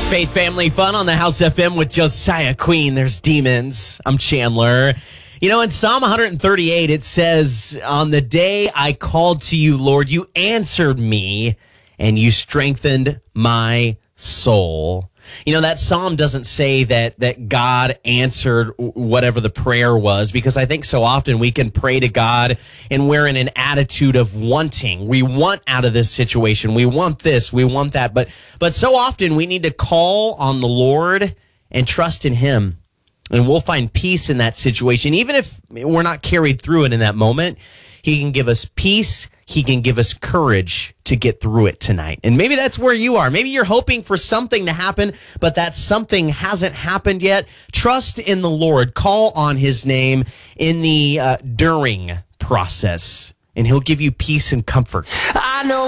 Faith Family Fun on the House FM with Josiah Queen. There's demons. I'm Chandler. You know, in Psalm 138, it says, on the day I called to you, Lord, you answered me and you strengthened my soul. You know, that psalm doesn't say that God answered whatever the prayer was, because I think so often we can pray to God and we're in an attitude of wanting. We want out of this situation. We want this. We want that. But so often we need to call on the Lord and trust in Him. And we'll find peace in that situation. Even if we're not carried through it in that moment, He can give us peace. He can give us courage to get through it tonight. And maybe that's where you are. Maybe you're hoping for something to happen, but that something hasn't happened yet. Trust in the Lord. Call on His name in the during process, and He'll give you peace and comfort. I know.